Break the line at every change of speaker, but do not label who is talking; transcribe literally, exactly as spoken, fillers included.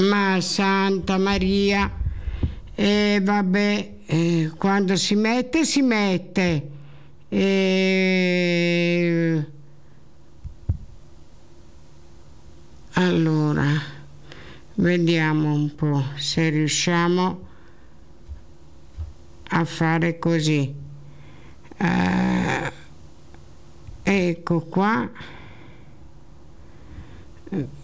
Ma Santa Maria, e vabbè, eh, quando si mette, si mette. E... Allora, vediamo un po' se riusciamo a fare così. Uh, ecco qua.